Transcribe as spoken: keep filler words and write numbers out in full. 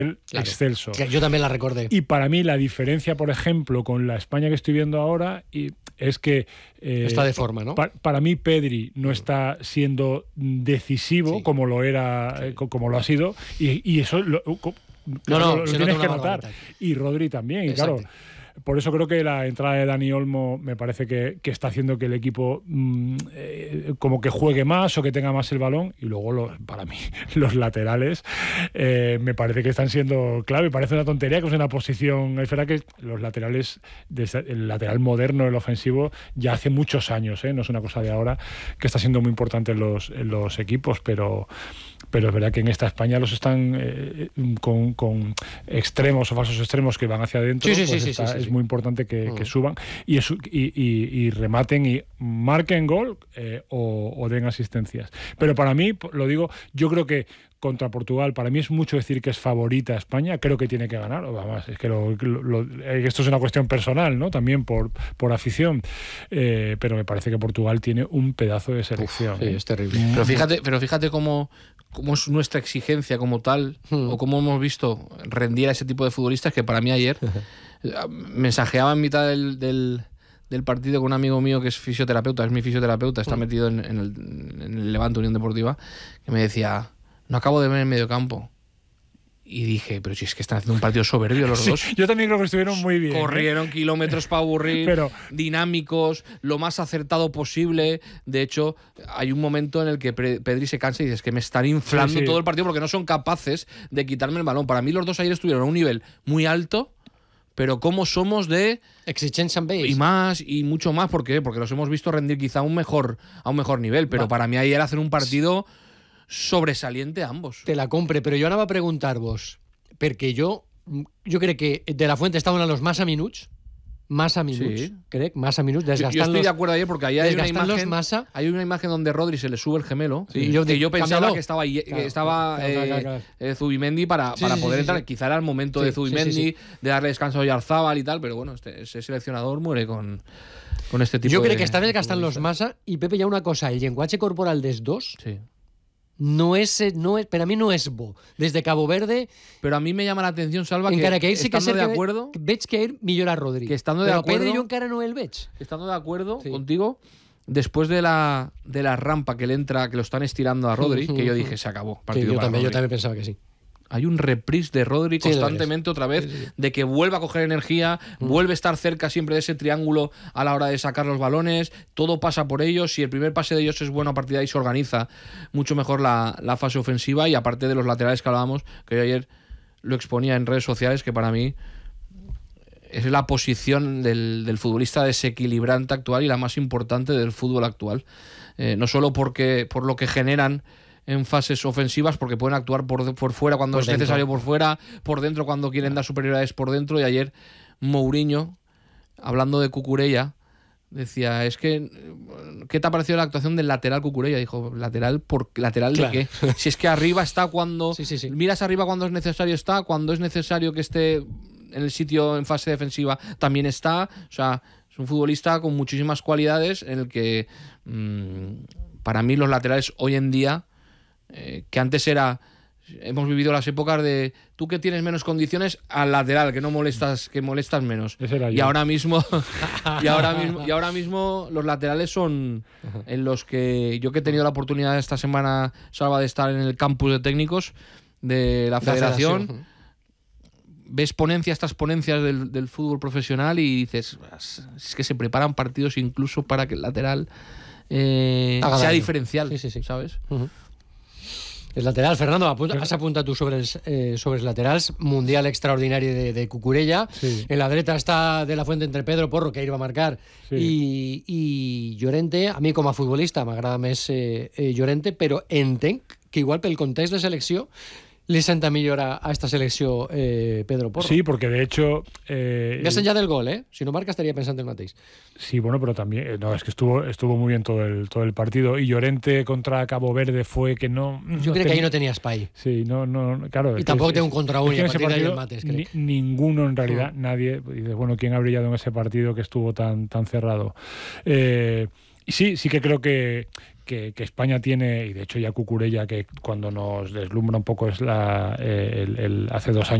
Claro, excelso. Yo también la recordé. Y para mí la diferencia, por ejemplo, con la España que estoy viendo ahora y es que... Eh, está de forma, ¿no? Pa, para mí Pedri no está siendo decisivo sí. como lo era, sí. eh, como lo ha sido, y, y eso lo, no, claro, no, lo, lo tienes que notar. Y Rodri también, y claro... Por eso creo que la entrada de Dani Olmo me parece que, que está haciendo que el equipo mmm, eh, como que juegue más o que tenga más el balón. Y luego, los, para mí, los laterales eh, me parece que están siendo clave. Parece una tontería que es una posición... Es verdad que los laterales, desde el lateral moderno, el ofensivo, ya hace muchos años, ¿eh? No es una cosa de ahora, que está siendo muy importante en los, en los equipos, pero... pero es verdad que en esta España los están eh, con, con extremos o falsos extremos que van hacia adentro, sí, sí, pues sí, está, sí, sí, es sí. muy importante que, que suban y, es, y, y, y rematen y marquen gol eh, o, o den asistencias. Pero para mí, lo digo, yo creo que contra Portugal, para mí es mucho decir que es favorita a España, creo que tiene que ganar, además, es que lo, lo, lo, esto es una cuestión personal, ¿no? También por, por afición, eh, pero me parece que Portugal tiene un pedazo de selección. Uf, sí, ¿eh? es terrible. Pero fíjate, pero fíjate cómo, cómo es nuestra exigencia como tal, hmm. o cómo hemos visto rendir a ese tipo de futbolistas, que para mí ayer mensajeaba en mitad del... del del partido con un amigo mío que es fisioterapeuta, es mi fisioterapeuta, está metido en, en, el, en el Levante Unión Deportiva, que me decía, no acabo de ver en medio campo. Y dije, pero si es que están haciendo un partido soberbio los sí, dos. Yo también creo que estuvieron muy bien. Corrieron ¿eh? kilómetros para aburrir, pero... dinámicos, lo más acertado posible. De hecho, hay un momento en el que Pedri se cansa y dice, es que me están inflando sí, sí. todo el partido porque no son capaces de quitarme el balón. Para mí los dos ayer estuvieron a un nivel muy alto, pero cómo somos de exigencia base y más y mucho más, ¿por qué? Porque los hemos visto rendir quizá a un mejor a un mejor nivel, pero Va. para mí ayer hacen un partido sobresaliente ambos. Te la compre, però jo anava a preguntar-vos, perquè jo jo crec que De La Fuente estaven a los massa minuts, massa minuts, sí. crec, massa minuts, desgastant-los. Yo estoy de acuerdo ayer porque ahí hay una imagen, massa. hay una imagen donde Rodri se le sube el gemelo, sí, que yo, yo pensaba cámbialo. que estaba, que claro, estaba claro, eh, claro, claro. Eh, Zubimendi para, sí, para sí, poder sí, entrar, sí. quizá era el momento sí, de Zubimendi, sí, sí, sí. de darle descanso a Oyarzábal y tal, pero bueno, este, ese seleccionador muere con, con este tipo jo de... crec que està desgastant-los massa i Pepe, hi ha una cosa, el llenguatge corporal dels dos sí. no és, no és, per a mi no és bo. Des de Cabo Verde... Pero a mí me llama la atención, Salva, encara que, que ell sí que estando de que acuerdo... Veig que ell millora a Rodri. Que estando de Però acuerdo... Pedri jo encara no el veig. Estando de acuerdo sí. contigo, después de la, de la rampa que le entra, que lo están estirando a Rodri, que yo dije, se acabó. Sí, yo, también, yo también pensaba que sí. Hay un reprise de Rodri sí, constantemente otra vez, sí, sí. de que vuelva a coger energía, mm. vuelve a estar cerca siempre de ese triángulo a la hora de sacar los balones, todo pasa por ellos, si el primer pase de ellos es bueno, a partir de ahí se organiza mucho mejor la, la fase ofensiva, y aparte de los laterales que hablábamos, que yo ayer lo exponía en redes sociales, que para mí es la posición del, del futbolista desequilibrante actual y la más importante del fútbol actual, eh, no solo porque por lo que generan en fases ofensivas, porque pueden actuar por, por fuera cuando por es dentro. necesario por fuera, por dentro cuando quieren dar superioridades por dentro. Y ayer Mourinho, hablando de Cucurella, decía, es que ¿qué te ha parecido la actuación del lateral Cucurella? Dijo, ¿lateral por lateral claro. de qué? Si es que arriba está cuando sí, sí, sí. miras arriba cuando es necesario está, cuando es necesario que esté en el sitio en fase defensiva también está. O sea, es un futbolista con muchísimas cualidades en el que mmm, para mí los laterales hoy en día, Eh, que antes era, hemos vivido las épocas de tú que tienes menos condiciones al lateral, que no molestas, que molestas menos. Y ahora mismo y ahora mismo y ahora mismo los laterales son en los que yo que he tenido la oportunidad esta semana, Salva, de estar en el campus de técnicos de la Federación, la federación. Ves ponencias tras ponencias del, del fútbol profesional y dices, es que se preparan partidos incluso para que el lateral eh, sea daño. diferencial, sí, sí, sí. ¿sabes? Uh-huh. El lateral, Fernando, has apuntat tu sobre els, eh, sobre els laterals, mundial extraordinari de, de Cucurella, sí. En la dreta està De La Fuente entre Pedro Porro, que ahir va marcar, sí. i, i Llorente. A mi com a futbolista m'agrada més eh, eh, Llorente, però entenc que igual pel context de selecció le senta millor a, a esta selecció eh, Pedro Porro. Sí, porque de hecho... Eh, Més enllà del gol, ¿eh? Si no marca estaría pensando el mateix. Sí, bueno, pero también... No, es que estuvo estuvo muy bien todo el todo el partido. Y Llorente contra Cabo Verde fue que no... Yo no creo ten... que ahí no tenía espai. Sí, no, no, claro. Y tampoco tengo un contra uno, es que y a partir de ahí el mates, ni, ninguno en realidad, no. nadie. Dices, bueno, ¿quién ha brillado en ese partido que estuvo tan, tan cerrado? Eh, y sí, sí que creo que... que, que España tiene, y de hecho ya Cucurella, que cuando nos deslumbra un poco es la, eh, el, el, hace dos años